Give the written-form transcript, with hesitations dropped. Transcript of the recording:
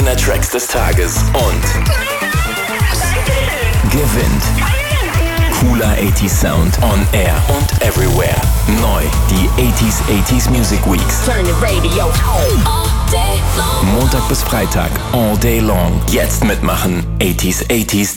mehr Tracks des Tages und gewinnt cooler 80s Sound on air und everywhere. Neu die 80s Music Weeks. Turn the radio on. All day long. Montag bis Freitag, all day long. Jetzt mitmachen, 80s